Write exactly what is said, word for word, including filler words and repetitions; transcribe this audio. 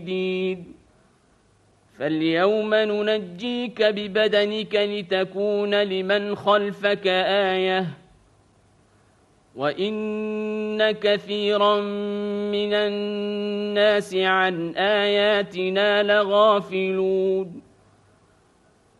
جديد فاليوم ننجيك ببدنك لتكون لمن خلفك آية وإن كثيرا من الناس عن آياتنا لغافلون